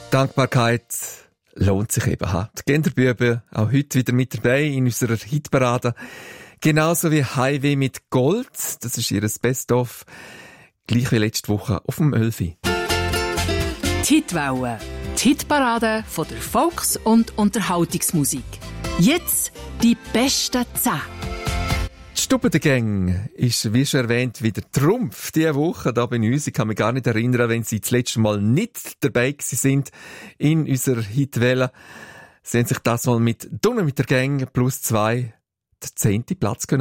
Dankbarkeit lohnt sich eben. Die Genderbüben auch heute wieder mit dabei in unserer Hitparade. Genauso wie Highway mit Gold. Das ist ihr Best-of. Gleich wie letzte Woche auf dem Ölfi. Die Hitwelle. Die Hitparade von der Volks- und Unterhaltungsmusik. Jetzt die besten 10. Die Stube der Gang ist, wie schon erwähnt, wieder Trumpf diese Woche da bei uns. Ich kann mich gar nicht erinnern, wenn sie das letzte Mal nicht dabei sind in unserer Hitwelle. Sie haben sich das mal mit «Dunne mit der Gang +2» den 10. Platz können